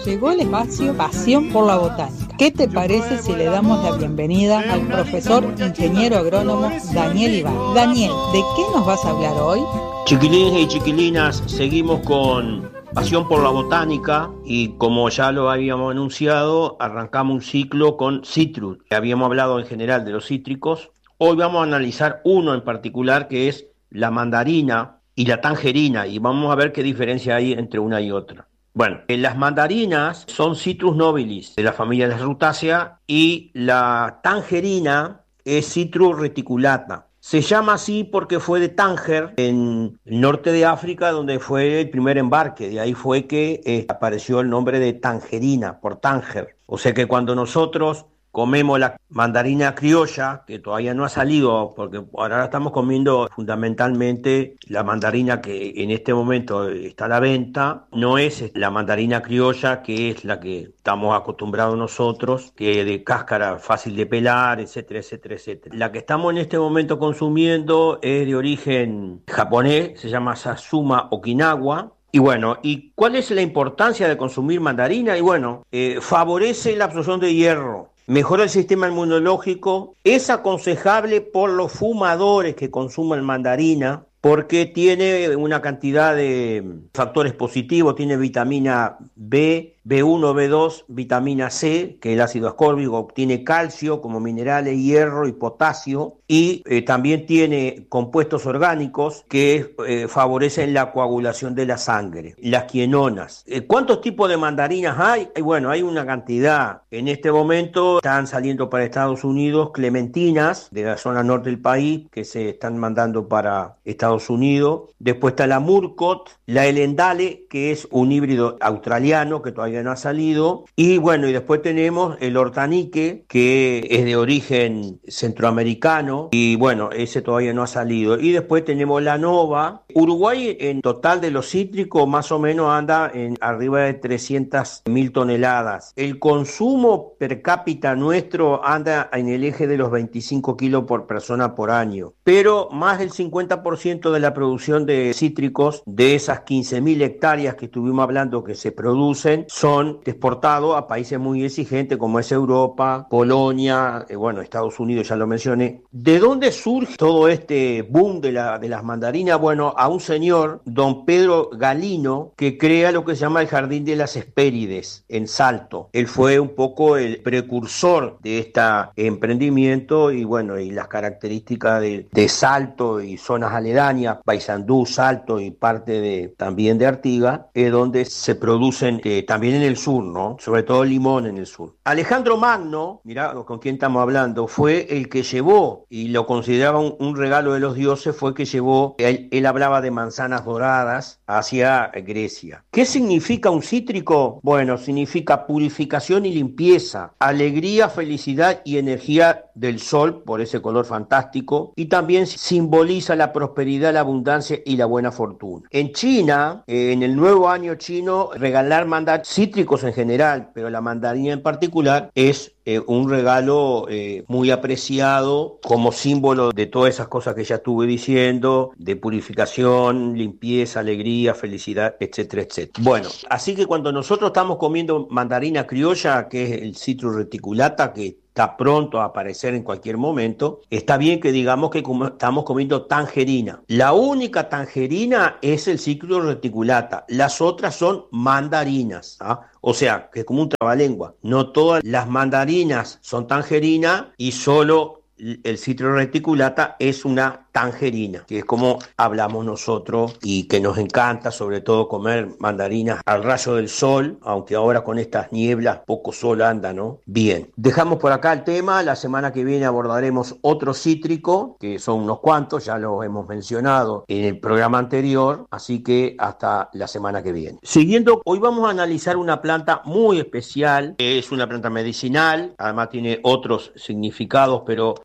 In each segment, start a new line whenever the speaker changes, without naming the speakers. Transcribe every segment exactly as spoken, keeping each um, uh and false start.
llegó el espacio Pasión por la Botánica. ¿Qué te parece si le damos la bienvenida al profesor ingeniero agrónomo Daniel Iván? Daniel, ¿de qué nos vas a hablar hoy?
Chiquilines y chiquilinas, seguimos con Pasión por la Botánica y como ya lo habíamos anunciado, arrancamos un ciclo con citrus. Habíamos hablado en general de los cítricos. Hoy vamos a analizar uno en particular que es la mandarina y la tangerina y vamos a ver qué diferencia hay entre una y otra. Bueno, las mandarinas son Citrus nobilis de la familia de las rutáceas y la tangerina es Citrus reticulata. Se llama así porque fue de Tánger, en el norte de África, donde fue el primer embarque. De ahí fue que eh, apareció el nombre de tangerina, por Tánger. O sea que cuando nosotros comemos la mandarina criolla, que todavía no ha salido, porque ahora estamos comiendo fundamentalmente la mandarina que en este momento está a la venta, no es la mandarina criolla, que es la que estamos acostumbrados nosotros, que es de cáscara fácil de pelar, etcétera, etcétera, etcétera. La que estamos en este momento consumiendo es de origen japonés, se llama Satsuma Okinawa. Y bueno, ¿y cuál es la importancia de consumir mandarina? Y bueno, eh, favorece la absorción de hierro, mejora el sistema inmunológico, es aconsejable por los fumadores que consuman mandarina porque tiene una cantidad de factores positivos, tiene vitamina B, B uno, B dos, vitamina C, que es el ácido ascórbico, tiene calcio como minerales, hierro y potasio, y eh, también tiene compuestos orgánicos que eh, favorecen la coagulación de la sangre, las quienonas. Eh, ¿Cuántos tipos de mandarinas hay? Eh, bueno, hay una cantidad. En este momento están saliendo para Estados Unidos clementinas de la zona norte del país que se están mandando para Estados Unidos. Después está la Murcot, la Elendale, que es un híbrido australiano que todavía no ha salido. Y bueno, y después tenemos el hortanique, que es de origen centroamericano. Y bueno, ese todavía no ha salido. Y después tenemos la Nova. Uruguay, en total de los cítricos, más o menos anda en arriba de trescientas mil toneladas. El consumo per cápita nuestro anda en el eje de los veinticinco kilos por persona por año. Pero más del cincuenta por ciento de la producción de cítricos, de esas quince mil hectáreas que estuvimos hablando que se producen, son exportados a países muy exigentes como es Europa, Polonia, eh, bueno, Estados Unidos, ya lo mencioné. ¿De dónde surge todo este boom de, la, de las mandarinas? Bueno, a un señor, don Pedro Galino, que crea lo que se llama el Jardín de las Hespérides en Salto. Él fue un poco el precursor de este emprendimiento y bueno, y las características de, de Salto y zonas aledañas, Paysandú, Salto y parte de, también de Artigas, es donde se producen eh, también en el sur, ¿no? Sobre todo limón en el sur. Alejandro Magno, mirá con quién estamos hablando, fue el que llevó, y lo consideraba un, un regalo de los dioses, fue el que llevó, él, él hablaba de manzanas doradas hacia Grecia. ¿Qué significa un cítrico? Bueno, significa purificación y limpieza, alegría, felicidad y energía del sol, por ese color fantástico, y también simboliza la prosperidad, la abundancia y la buena fortuna. En China, eh, en el nuevo año chino, regalar mandar cítricos en general, pero la mandarina en particular, es eh, un regalo eh, muy apreciado como símbolo de todas esas cosas que ya estuve diciendo, de purificación, limpieza, alegría, felicidad, etcétera, etcétera. Bueno, así que cuando nosotros estamos comiendo mandarina criolla, que es el Citrus reticulata, que está pronto a aparecer en cualquier momento, está bien que digamos que como estamos comiendo tangerina. La única tangerina es el Citrus reticulata, las otras son mandarinas, ¿ah? O sea, que es como un trabalengua. No todas las mandarinas son tangerina y solo el Citrus reticulata es una tangerina, que es como hablamos nosotros y que nos encanta sobre todo comer mandarinas al rayo del sol, aunque ahora con estas nieblas poco sol anda, ¿no? Bien, dejamos por acá el tema, la semana que viene abordaremos otro cítrico, que son unos cuantos, ya los hemos mencionado en el programa anterior, así que hasta la semana que viene. Siguiendo, hoy vamos a analizar una planta muy especial, es una planta medicinal, además tiene otros significados, pero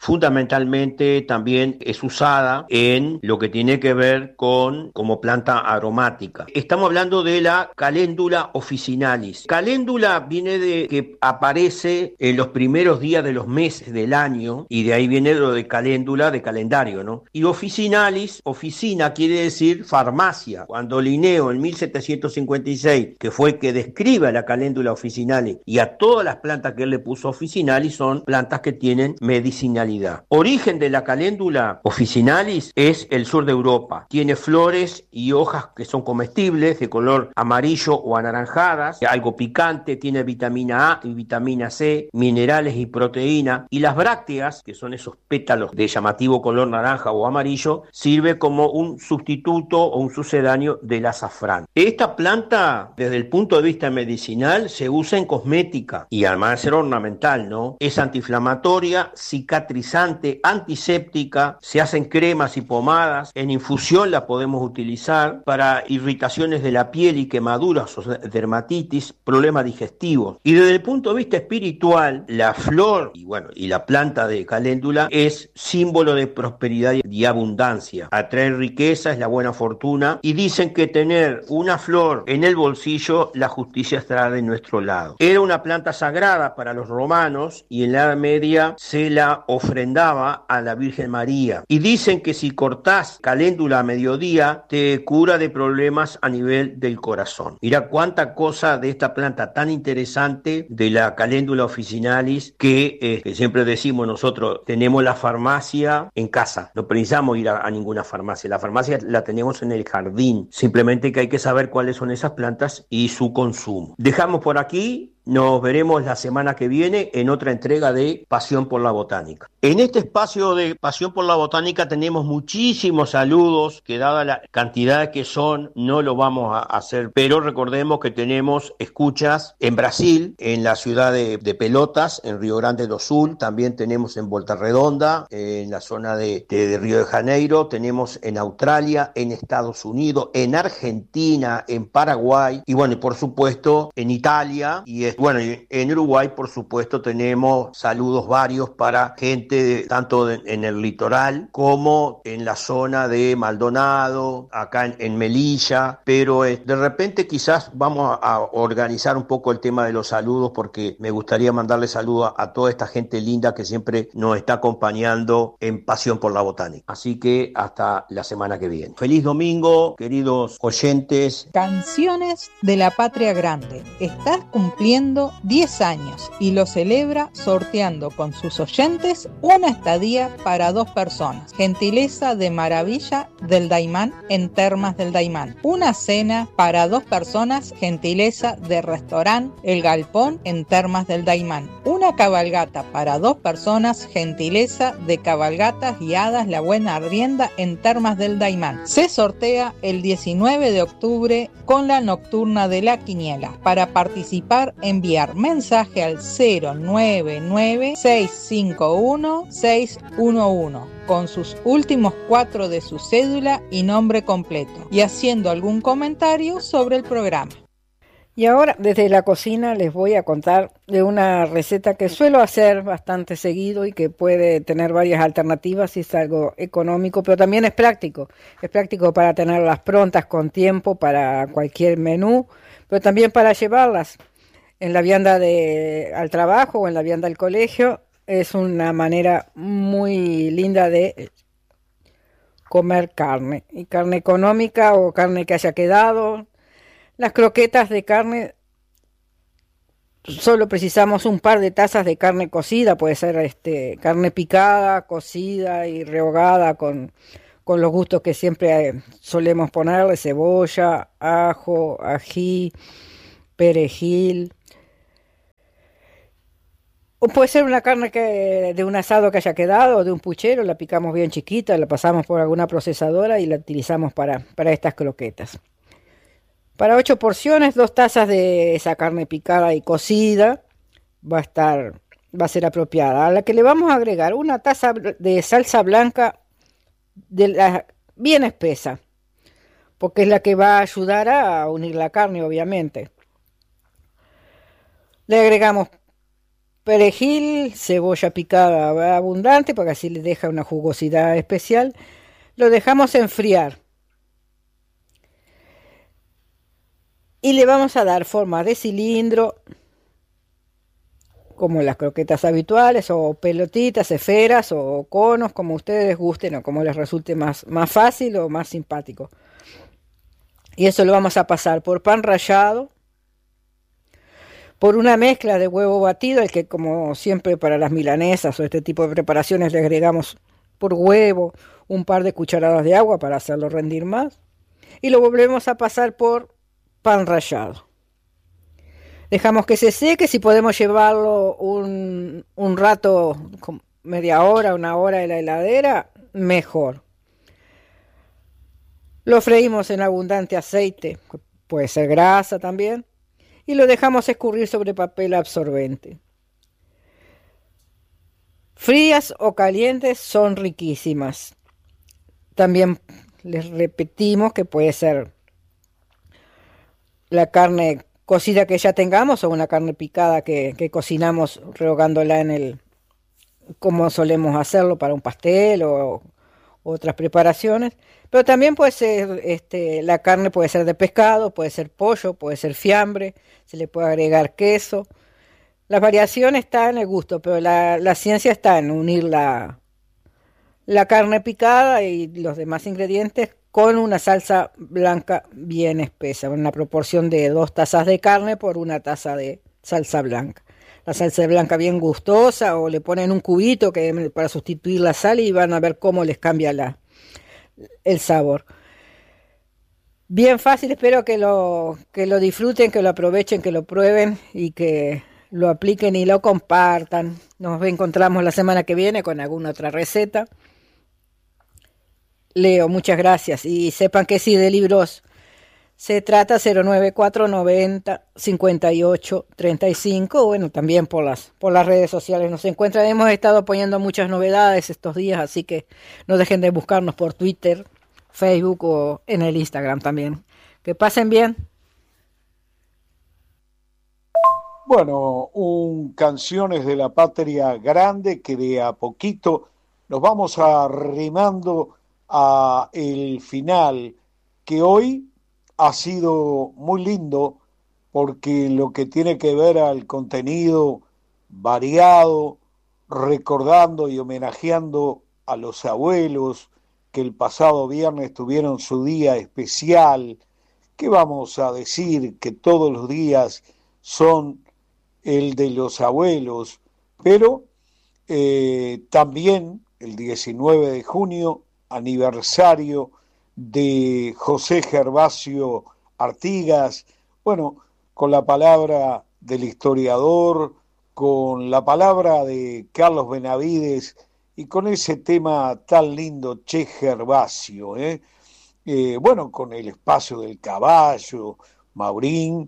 fundamentalmente también es usada en lo que tiene que ver con como planta aromática. Estamos hablando de la Caléndula officinalis. Caléndula viene de que aparece en los primeros días de los meses del año, y de ahí viene lo de caléndula, de calendario, ¿no? Y officinalis, oficina quiere decir farmacia. Cuando Linneo en mil setecientos cincuenta y seis, que fue el que describe a la Caléndula officinalis y a todas las plantas que él le puso officinalis, son plantas que tienen medicinalidad. Origen de la Caléndula officinalis es el sur de Europa. Tiene flores y hojas que son comestibles, de color amarillo o anaranjadas, algo picante, tiene vitamina A y vitamina C, minerales y proteína, y las brácteas, que son esos pétalos de llamativo color naranja o amarillo, sirve como un sustituto o un sucedáneo del azafrán. Esta planta, desde el punto de vista medicinal, se usa en cosmética y además de ser ornamental, ¿no? Es antiinflamatoria, cicatrizante, antiséptica, se hacen cremas y pomadas, en infusión la podemos utilizar para irritaciones de la piel y quemaduras o dermatitis, problemas digestivos. Y desde el punto de vista espiritual, la flor y bueno, y la planta de caléndula es símbolo de prosperidad y abundancia. Atrae riqueza, es la buena fortuna, y dicen que tener una flor en el bolsillo, la justicia estará de nuestro lado. Era una planta sagrada para los romanos y en la Edad Media se la ofrendaba a la Virgen María. Y dicen que si cortás caléndula a mediodía, te cura de problemas a nivel del corazón. Mira cuánta cosa de esta planta tan interesante de la Caléndula officinalis, que, eh, que siempre decimos nosotros, tenemos la farmacia en casa, no precisamos ir a, a ninguna farmacia, la farmacia la tenemos en el jardín, simplemente que hay que saber cuáles son esas plantas y su consumo. Dejamos por aquí. Nos veremos la semana que viene en otra entrega de Pasión por la Botánica. En este espacio de Pasión por la Botánica tenemos muchísimos saludos, que dada la cantidad que son, no lo vamos a hacer, pero recordemos que tenemos escuchas en Brasil, en la ciudad de, de Pelotas, en Río Grande do Sul, también tenemos en Volta Redonda, en la zona de, de, de Río de Janeiro, tenemos en Australia, en Estados Unidos, en Argentina, en Paraguay, y bueno, y por supuesto en Italia, y bueno, en Uruguay, por supuesto, tenemos saludos varios para gente de, tanto de, en el litoral como en la zona de Maldonado, acá en, en Melilla, pero eh, de repente quizás vamos a, a organizar un poco el tema de los saludos, porque me gustaría mandarle saludos a, a toda esta gente linda que siempre nos está acompañando en Pasión por la Botánica. Así que hasta la semana que viene. Feliz domingo, queridos oyentes.
Canciones de la Patria Grande. Estás cumpliendo diez años y lo celebra sorteando con sus oyentes una estadía para dos personas. Gentileza de Maravilla del Daimán en Termas del Daimán. Una cena para dos personas. Gentileza de Restaurant El Galpón en Termas del Daimán. Una cabalgata para dos personas. Gentileza de Cabalgatas Guiadas La Buena Arrienda en Termas del Daimán. Se sortea el diecinueve de octubre con la nocturna de la quiniela. Para participar, enviar mensaje al cero nueve nueve seis cinco uno seis uno uno con sus últimos cuatro de su cédula y nombre completo, y haciendo algún comentario sobre el programa.
Y ahora desde la cocina les voy a contar de una receta que suelo hacer bastante seguido y que puede tener varias alternativas y es algo económico, pero también es práctico. Es práctico para tenerlas prontas con tiempo para cualquier menú, pero también para llevarlas en la vianda de, al trabajo o en la vianda al colegio. Es una manera muy linda de comer carne, y carne económica o carne que haya quedado. Las croquetas de carne, solo precisamos un par de tazas de carne cocida, puede ser este, carne picada, cocida y rehogada con, con los gustos que siempre solemos ponerle: cebolla, ajo, ají, perejil. O puede ser una carne que de un asado que haya quedado, o de un puchero, la picamos bien chiquita, la pasamos por alguna procesadora y la utilizamos para, para estas croquetas. Para ocho porciones, dos tazas de esa carne picada y cocida va a estar, va a ser apropiada. A la que le vamos a agregar una taza de salsa blanca de la, bien espesa, porque es la que va a ayudar a unir la carne, obviamente. Le agregamos perejil, cebolla picada abundante, porque así le deja una jugosidad especial. Lo dejamos enfriar. Y le vamos a dar forma de cilindro, como las croquetas habituales, o pelotitas, esferas, o conos, como ustedes gusten, o como les resulte más, más fácil o más simpático. Y eso lo vamos a pasar por pan rallado, por una mezcla de huevo batido, el que como siempre para las milanesas o este tipo de preparaciones le agregamos por huevo un par de cucharadas de agua para hacerlo rendir más. Y lo volvemos a pasar por pan rallado. Dejamos que se seque, si podemos llevarlo un, un rato, media hora, una hora en la heladera, mejor. Lo freímos en abundante aceite, puede ser grasa también, y lo dejamos escurrir sobre papel absorbente. Frías o calientes son riquísimas. También les repetimos que puede ser la carne cocida que ya tengamos o una carne picada que, que cocinamos rehogándola en el, como solemos hacerlo para un pastel o otras preparaciones. Pero también puede ser, este, la carne puede ser de pescado, puede ser pollo, puede ser fiambre, se le puede agregar queso. La variación está en el gusto, pero la, la ciencia está en unir la, la carne picada y los demás ingredientes con una salsa blanca bien espesa, una proporción de dos tazas de carne por una taza de salsa blanca. La salsa blanca bien gustosa, o le ponen un cubito que, para sustituir la sal, y van a ver cómo les cambia la, el sabor. Bien fácil, espero que lo, que lo disfruten, que lo aprovechen, que lo prueben y que lo apliquen y lo compartan. Nos encontramos la semana que viene con alguna otra receta. Leo, muchas gracias, y sepan que si de libros se trata, cero nueve cuatro noventa cincuenta y ocho treinta y cinco, bueno, también por las, por las redes sociales nos encuentran. Hemos estado poniendo muchas novedades estos días, así que no dejen de buscarnos por Twitter, Facebook o en el Instagram también. Que pasen bien.
Bueno, un Canciones de la Patria Grande que de a poquito nos vamos arrimando a el final, que hoy ha sido muy lindo porque lo que tiene que ver al contenido variado, recordando y homenajeando a los abuelos que el pasado viernes tuvieron su día especial. ¿Qué vamos a decir? Que todos los días son el de los abuelos, pero eh, también el diecinueve de junio, aniversario de José Gervasio Artigas, bueno, con la palabra del historiador, con la palabra de Carlos Benavides y con ese tema tan lindo, Che Gervasio, ¿eh? Eh, bueno, con el espacio del caballo, Maurín,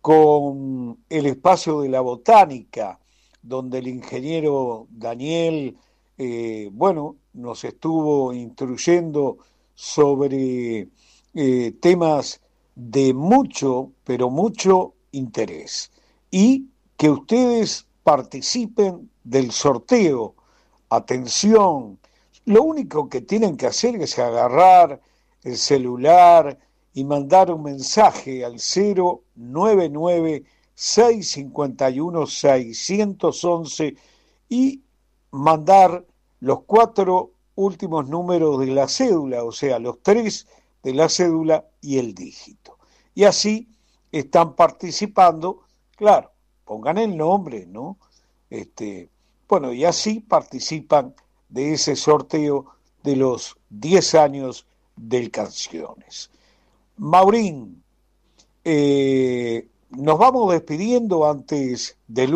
con el espacio de la botánica, donde el ingeniero Daniel, eh, bueno, nos estuvo instruyendo sobre eh, temas de mucho, pero mucho interés. Y que ustedes participen del sorteo. Atención, lo único que tienen que hacer es agarrar el celular y mandar un mensaje al cero nueve nueve, seis cinco uno, seis uno uno y mandar los cuatro últimos números de la cédula, o sea, los tres de la cédula y el dígito. Y así están participando, claro, pongan el nombre, ¿no? Este, bueno, y así participan de ese sorteo de los diez años del Canciones. Maurín, eh, nos vamos despidiendo antes del